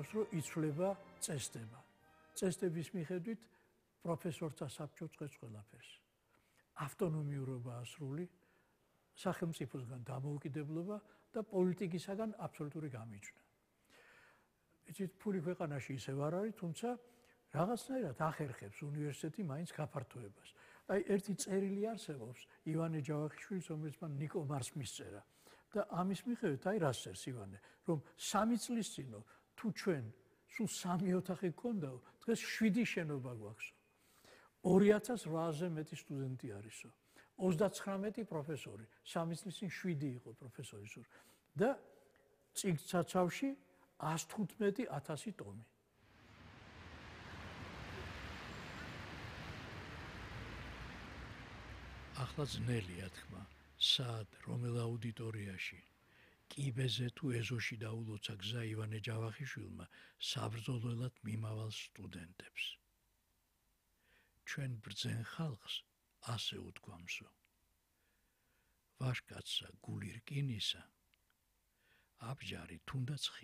ნიშნავს, რომ იცვლება წესდება. წესდების მიხედვით პროფესორთა საბჭო წყვეტს ყველაფერს. ავტონომიურობა ასრული, სახელმწიფოსგან დამოუკიდებლობა და პოლიტიკისაგან აბსოლუტური გამიჯვნა. იცით, ფული ქვეყანაში ისევ არ არის, თუმცა რაღაცნაირად ახერხებს უნივერსიტეტი მაინც გაფართოებას. აი, ერთი წერილი არსებობს ივანე ჯავახიშვილის, რომელიც მან ნიკო მარს მისწერა. და ამის მიხედვით, აი რას წერს ივანე, რომ 3 წლის წინო თუ ჩვენ სულ 3 ოთახი გქონდაო, დღეს 7 შენობა გვაქვსო. 2800-ზე მეტი სტუდენტი არისო. 39 პროფესორი, 3 წლის წინ 7 იყო პროფესორი სულ. და წიგნსაცავში 115,000 ტომი. ახლა ძნელია თქმა, სად, რომელ აუდიტორიაში, კიბეზე თუ ეზოში დაულოცა გზა ივანე ჯავახიშვილმა საბრძოლველად მიმავალ სტუდენტებს. ჩვენ ბრძენ ხალხს ასე უთქვამსო. ვაშკაცსა გული რკინისა, აბჯარი თუნდაც